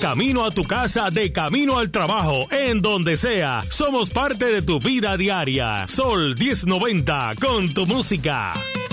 camino a tu casa, de camino al trabajo, en donde sea. Somos parte de tu vida diaria. Sol 1090, con tu música.